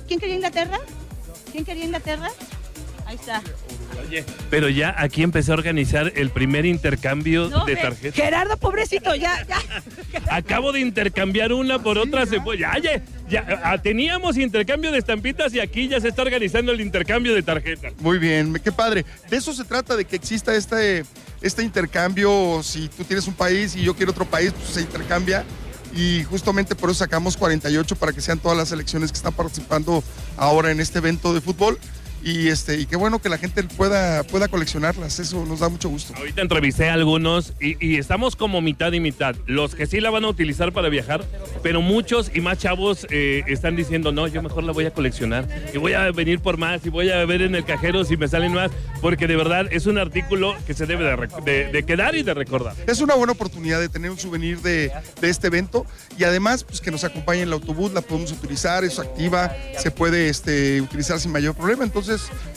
¿Quién quería Inglaterra? ¿Quién quería Inglaterra? Ahí está. Oye, pero ya aquí empecé a organizar el primer intercambio de tarjetas. Gerardo, pobrecito, ya. Acabo de intercambiar una por otra. Teníamos intercambio de estampitas y aquí ya se está organizando el intercambio de tarjetas. Muy bien, qué padre. De eso se trata, de que exista este intercambio. Si tú tienes un país y yo quiero otro país, pues se intercambia. Y justamente por eso sacamos 48 para que sean todas las selecciones que están participando ahora en este evento de fútbol. Y qué bueno que la gente pueda coleccionarlas, eso nos da mucho gusto. Ahorita entrevisté a algunos y estamos como mitad y mitad. Los que sí la van a utilizar para viajar, pero muchos y más chavos están diciendo, no, yo mejor la voy a coleccionar y voy a venir por más y voy a ver en el cajero si me salen más, porque de verdad es un artículo que se debe de quedar y de recordar. Es una buena oportunidad de tener un souvenir de este evento y además pues, que nos acompañe en el autobús, la podemos utilizar, es activa, se puede utilizar sin mayor problema, entonces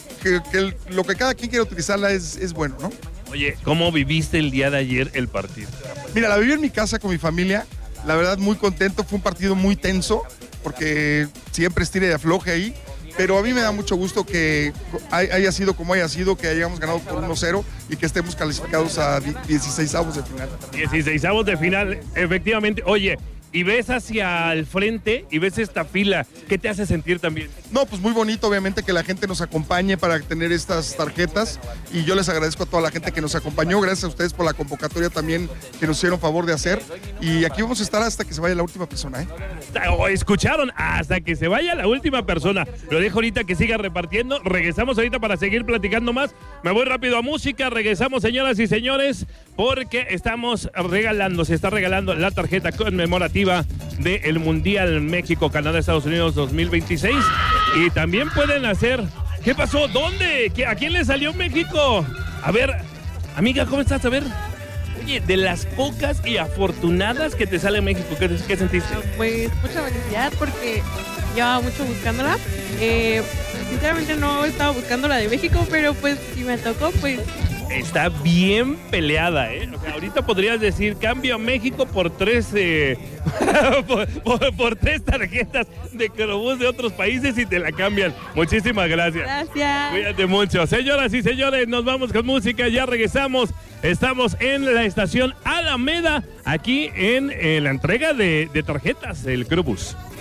lo que cada quien quiera utilizarla es bueno, ¿no? Oye, ¿cómo viviste el día de ayer el partido? Mira, la viví en mi casa con mi familia, la verdad muy contento, fue un partido muy tenso, porque siempre es tira y afloje ahí, pero a mí me da mucho gusto que haya sido como haya sido, que hayamos ganado por 1-0 y que estemos calificados a 16avos de final. 16avos de final, efectivamente. Oye, y ves hacia el frente y ves esta fila, ¿qué te hace sentir también? No, pues muy bonito, obviamente, que la gente nos acompañe para tener estas tarjetas y yo les agradezco a toda la gente que nos acompañó, gracias a ustedes por la convocatoria también que nos hicieron favor de hacer y aquí vamos a estar hasta que se vaya la última persona, ¿eh? Escucharon, hasta que se vaya la última persona. Lo dejo ahorita que siga repartiendo, regresamos ahorita para seguir platicando más. Me voy rápido a música, regresamos señoras y señores, porque se está regalando la tarjeta conmemorativa del Mundial México-Canadá-Estados Unidos 2026 y también pueden hacer... ¿Qué pasó? ¿Dónde? ¿A quién le salió México? A ver, amiga, ¿cómo estás? A ver. Oye, de las pocas y afortunadas que te sale México, ¿qué sentiste? Pues mucha felicidad porque llevaba mucho buscándola. Sinceramente no estaba buscando la de México, pero pues si me tocó, pues... Está bien peleada, ¿eh? O sea, ahorita podrías decir, cambio a México por tres por tres tarjetas de Crobús de otros países y te la cambian. Muchísimas gracias. Gracias. Cuídate mucho. Señoras y señores, nos vamos con música, ya regresamos. Estamos en la estación Alameda, aquí en la entrega de tarjetas del Crobús.